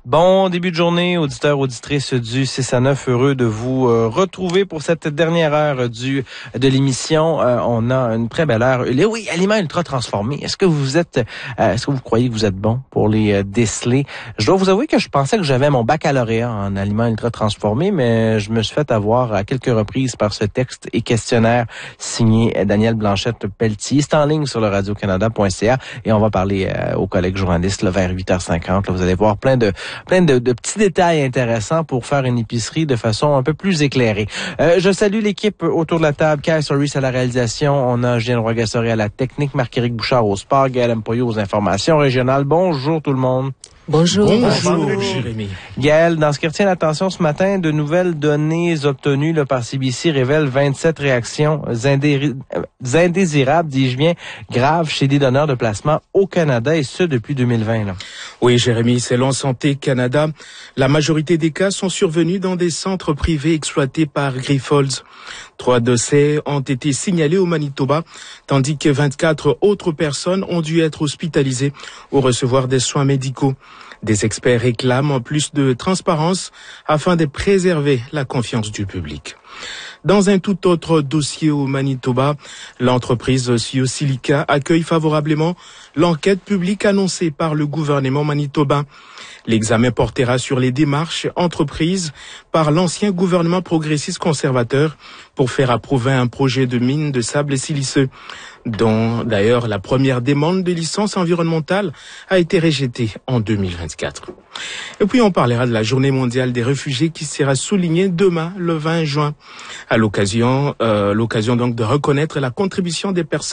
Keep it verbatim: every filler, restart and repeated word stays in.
Bon début de journée, auditeurs, auditrices du six à neuf. Heureux de vous euh, retrouver pour cette dernière heure du de l'émission. Euh, on a une très belle heure. Les, oui, aliments ultra transformés. Est-ce que vous êtes, euh, est-ce que vous croyez que vous êtes bon pour les euh, déceler? Je dois vous avouer que je pensais que j'avais mon baccalauréat en aliments ultra transformés, mais je me suis fait avoir à quelques reprises par ce texte et questionnaire signé Daniel Blanchette-Pelletier. C'est en ligne sur le radio canada point c a et on va parler euh, aux collègues journalistes là, vers huit heures cinquante. Là, vous allez voir plein de plein de, de petits détails intéressants pour faire une épicerie de façon un peu plus éclairée. Euh, je salue l'équipe autour de la table. Kyle Soris à la réalisation. On a Julien Roy-Gassoré à la technique, Marc-Éric Bouchard au sport, Gaël Mpoyo aux informations régionales. Bonjour tout le monde. Bonjour. Bonjour, Bonjour Jérémy. Gaël, dans ce qui retient l'attention ce matin, de nouvelles données obtenues là, par C B C révèlent vingt-sept réactions indé- indésirables, dis-je bien, graves chez des donneurs de plasma au Canada, et ce depuis deux mille vingt. Là. Oui, Jérémy, selon Santé Canada, la majorité des cas sont survenus dans des centres privés exploités par Grifols. Trois décès ont été signalés au Manitoba, tandis que vingt-quatre autres personnes ont dû être hospitalisées ou recevoir des soins médicaux. Des experts réclament plus de transparence afin de préserver la confiance du public. Dans un tout autre dossier au Manitoba, l'entreprise Siosilica accueille favorablement l'enquête publique annoncée par le gouvernement manitobain. L'examen portera sur les démarches entreprises par l'ancien gouvernement progressiste conservateur pour faire approuver un projet de mine de sable siliceux, dont d'ailleurs la première demande de licence environnementale a été rejetée en deux mille vingt-quatre. Et puis on parlera de la Journée mondiale des réfugiés qui sera soulignée demain, le vingt juin, à l'occasion, euh, l'occasion donc de reconnaître la contribution des personnes